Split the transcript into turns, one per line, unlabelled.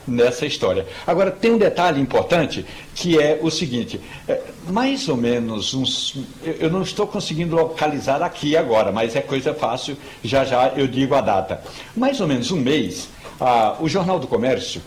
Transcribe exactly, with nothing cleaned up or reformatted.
nessa história. Agora, tem um detalhe importante, que é o seguinte, é, mais ou menos uns... Eu não estou conseguindo localizar aqui agora, mas é coisa fácil, já já eu digo a data. Mais ou menos um mês, ah, o Jornal do Comércio